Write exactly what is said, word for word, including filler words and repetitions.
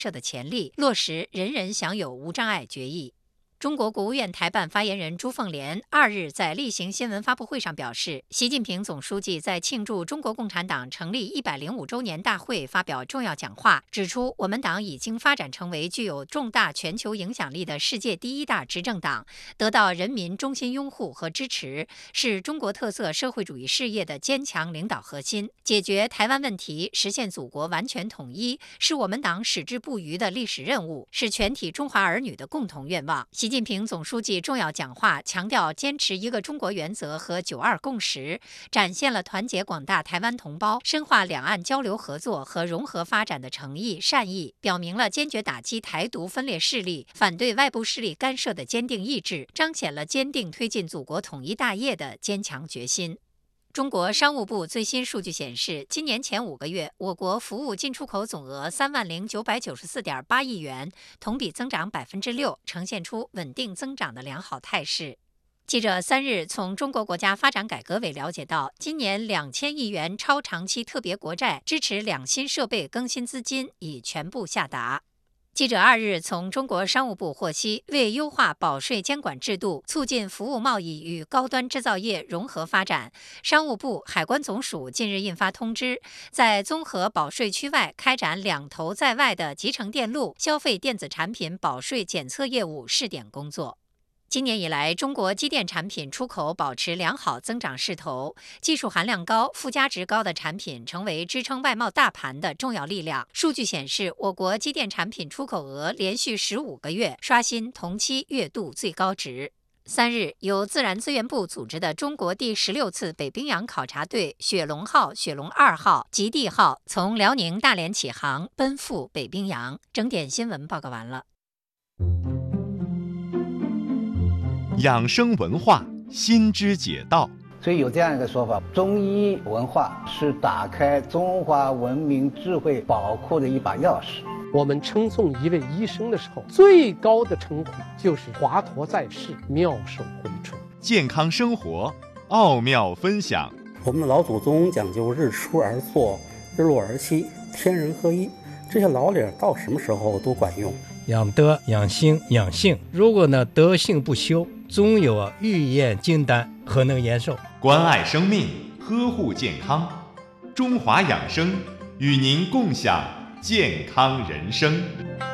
设的潜力，落实人人享有无障碍决议。中国国务院台办发言人朱凤莲二日在例行新闻发布会上表示，习近平总书记在庆祝中国共产党成立一百零五周年大会发表重要讲话，指出我们党已经发展成为具有重大全球影响力的世界第一大执政党，得到人民衷心拥护和支持，是中国特色社会主义事业的坚强领导核心。解决台湾问题，实现祖国完全统一，是我们党矢志不渝的历史任务，是全体中华儿女的共同愿望。习近平总书记重要讲话强调坚持一个中国原则和九二共识，展现了团结广大台湾同胞、深化两岸交流合作和融合发展的诚意善意，表明了坚决打击台独分裂势力、反对外部势力干涉的坚定意志，彰显了坚定推进祖国统一大业的坚强决心。中国商务部最新数据显示，今年前五个月，我国服务进出口总额三万零九百九十四点八亿元，同比增长百分之六，呈现出稳定增长的良好态势。记者三日从中国国家发展改革委了解到，今年两千亿元超长期特别国债支持两新设备更新资金已全部下达。记者二日从中国商务部获悉，为优化保税监管制度，促进服务贸易与高端制造业融合发展，商务部、海关总署近日印发通知，在综合保税区外开展两头在外的集成电路、消费电子产品保税检测业务试点工作。今年以来，中国机电产品出口保持良好增长势头，技术含量高、附加值高的产品成为支撑外贸大盘的重要力量。数据显示，我国机电产品出口额连续十五个月刷新同期月度最高值。三日，由自然资源部组织的中国第十六次北冰洋考察队“雪龙号”、“雪龙二号”、“极地号”从辽宁大连起航，奔赴北冰洋。整点新闻报告完了。 养生文化，心之解道。 所以有这样一个说法，中医文化是打开中华文明智慧宝库的一把钥匙。 我们称颂一位医生的时候，最高的称呼就是华佗在世，妙手回春。 健康生活，奥妙分享。 我们的老祖宗讲究日出而作，日落而息，天人合一，这些老理到什么时候都管用。 养德、养心、养性，如果呢德性不修，总有啊欲验金丹，何能延寿？ 关爱生命，呵护健康，中华养生与您共享健康人生。